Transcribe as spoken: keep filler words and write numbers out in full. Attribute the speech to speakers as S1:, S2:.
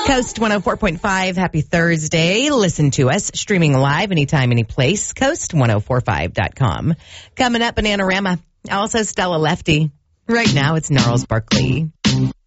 S1: Coast one oh four point five, happy Thursday. Listen to us streaming live anytime, any place. coast ten forty-five dot com. Coming up, Bananarama. Also, Stella Lefty. Right now, it's Gnarls Barkley.